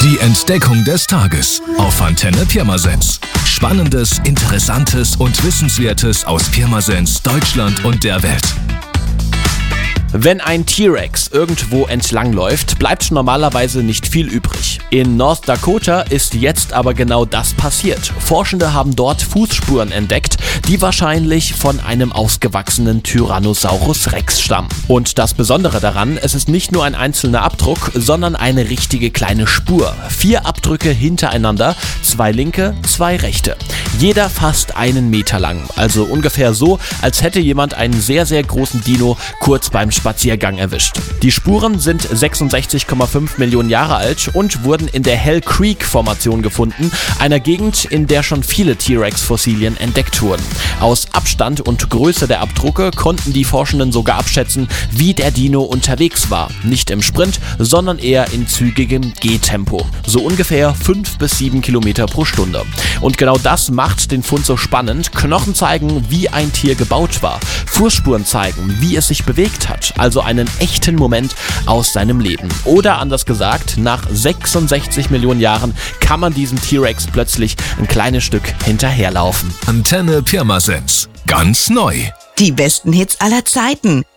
Die Entdeckung des Tages auf Antenne Pirmasens. Spannendes, Interessantes und Wissenswertes aus Pirmasens, Deutschland und der Welt. Wenn ein T-Rex irgendwo entlangläuft, bleibt normalerweise nicht viel übrig. In North Dakota ist jetzt aber genau das passiert. Forschende haben dort Fußspuren entdeckt, die wahrscheinlich von einem ausgewachsenen Tyrannosaurus Rex stammen. Und das Besondere daran, es ist nicht nur ein einzelner Abdruck, sondern eine richtige kleine Spur. 4 Abdrücke hintereinander, 2 linke, 2 rechte. Jeder fast 1 Meter lang, also ungefähr so, als hätte jemand einen sehr, sehr großen Dino kurz beim Spaziergang erwischt. Die Spuren sind 66,5 Millionen Jahre alt und wurden in der Hell Creek Formation gefunden, einer Gegend, in der schon viele T-Rex-Fossilien entdeckt wurden. Aus Abstand und Größe der Abdrucke konnten die Forschenden sogar abschätzen, wie der Dino unterwegs war. Nicht im Sprint, sondern eher in zügigem Gehtempo. So ungefähr 5 bis 7 Kilometer pro Stunde. Und genau das macht den Fund so spannend. Knochen zeigen, wie ein Tier gebaut war. Fußspuren zeigen, wie es sich bewegt hat. Also einen echten Moment aus seinem Leben. Oder anders gesagt, nach 66 Millionen Jahren kann man diesem T-Rex plötzlich ein kleines Stück hinterherlaufen. Antenne Pirmasens. Ganz neu. Die besten Hits aller Zeiten.